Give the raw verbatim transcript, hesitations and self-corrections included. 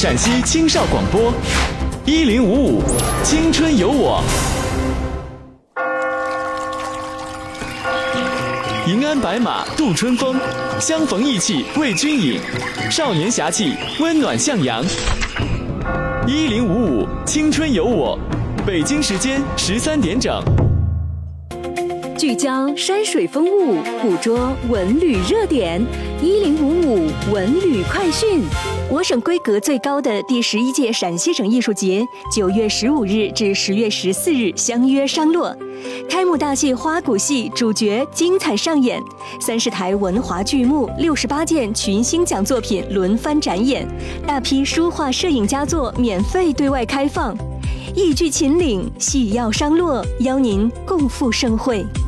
陕西青少广播，一零五五青春有我。迎安白马度春风，相逢意气为君饮，少年侠气温暖向阳。一零五五青春有我，北京时间十三点整。 聚焦山水风物，捕捉文旅热点。一零五五文旅快讯。我省规格最高的第十一届陕西省艺术节，九月十五日至十月十四日相约商洛。开幕大戏花鼓戏主角精彩上演，三十台文华剧目，六十八件群星奖作品轮番展演，大批书画摄影佳作免费对外开放。艺剧秦岭，戏要商洛，邀您共赴盛会。